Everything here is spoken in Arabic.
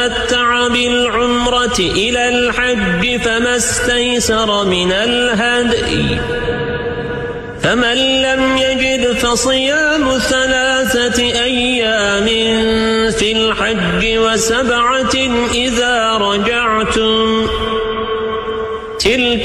تمتع بالعمرة إلى الحج فما استيسر من الهدي فمن لم يجد فصيام 3 أيام في الحج و7 إذا رجعتم تلك